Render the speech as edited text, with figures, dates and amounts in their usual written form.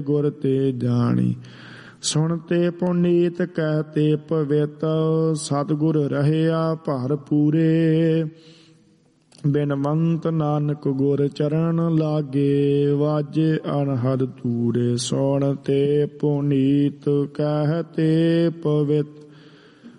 ਗੁਰ ਤੇ ਜਾਣੀ। ਸੁਣਤੇ ਪੁਨੀਤ ਕਹਿਤੇ ਪਵਿੱਤ, ਸਤਿਗੁਰ ਰਹਿਆ ਭਰ ਪੂਰੇ। ਬਿਨਵੰਤ ਨਾਨਕ ਗੁਰ ਚਰਨ ਲਾਗੇ, ਵਾਜੇ ਅਨਹਦ ਤੂਰੇ। ਸੁਣਤੇ ਪੁਨੀਤ ਕਹਿਤੇ ਪਵਿੱਤ,